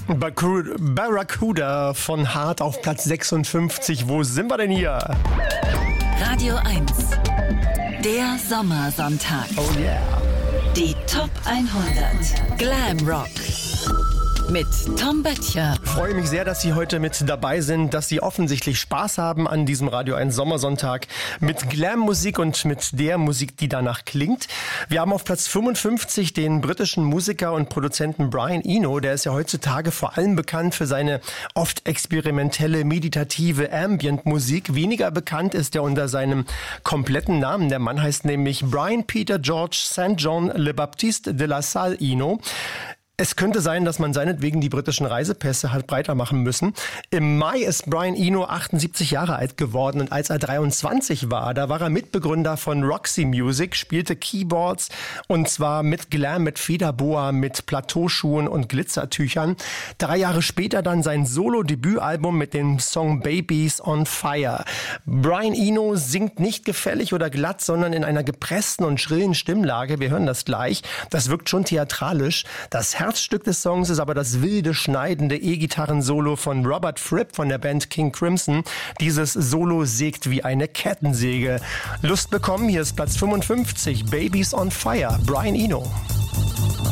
Barracuda von Hart auf Platz 56. Wo sind wir denn hier? Radio 1, der Sommersonntag. Oh yeah. Die Top 100 Glam Rock mit Tom Böttcher. Ich freue mich sehr, dass Sie heute mit dabei sind, dass Sie offensichtlich Spaß haben an diesem Radio 1 Sommersonntag mit Glam-Musik und mit der Musik, die danach klingt. Wir haben auf Platz 55 den britischen Musiker und Produzenten Brian Eno. Der ist ja heutzutage vor allem bekannt für seine oft experimentelle, meditative Ambient-Musik. Weniger bekannt ist er unter seinem kompletten Namen. Der Mann heißt nämlich Brian Peter George St. John Le Baptiste de la Salle Eno. Es könnte sein, dass man seinetwegen die britischen Reisepässe hat breiter machen müssen. Im Mai ist Brian Eno 78 Jahre alt geworden und als er 23 war, da war er Mitbegründer von Roxy Music, spielte Keyboards und zwar mit Glam, mit Federboa, mit Plateauschuhen und Glitzertüchern. 3 Jahre später dann sein Solo-Debütalbum mit dem Song Babies on Fire. Brian Eno singt nicht gefällig oder glatt, sondern in einer gepressten und schrillen Stimmlage. Wir hören das gleich. Das wirkt schon theatralisch. Das Herzstück des Songs ist aber das wilde, schneidende E-Gitarren-Solo von Robert Fripp von der Band King Crimson. Dieses Solo sägt wie eine Kettensäge. Lust bekommen, hier ist Platz 55, Babies on Fire, Brian Eno.